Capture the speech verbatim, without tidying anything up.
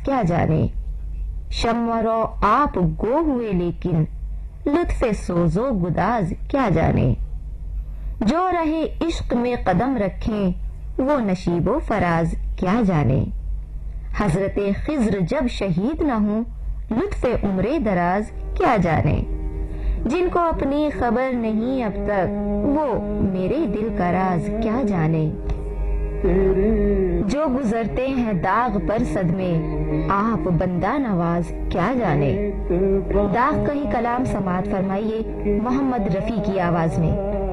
क्या जाने। शम्वरो आप गो हुए लेकिन लुत्फ़े सोजो गुदाज क्या जाने। जो रहे इश्क में कदम रखें वो नशीबो फराज क्या जाने। हजरते खिज्र जब शहीद न हो लुत्फ़े उम्रे दराज क्या जाने। जिनको अपनी खबर नहीं अब तक वो मेरे दिल का राज क्या जाने। जो गुजरते हैं दाग पर सदमे आप बंदा नवाज क्या जाने। दाग का ही कलाम समात फरमाइए मोहम्मद रफी की आवाज में।